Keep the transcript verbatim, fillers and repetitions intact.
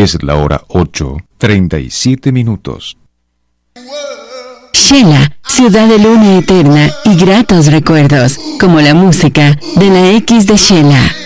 Es la hora ocho, treinta y siete minutos. Shela, ciudad de luna eterna y gratos recuerdos, como la música de la X de Shela.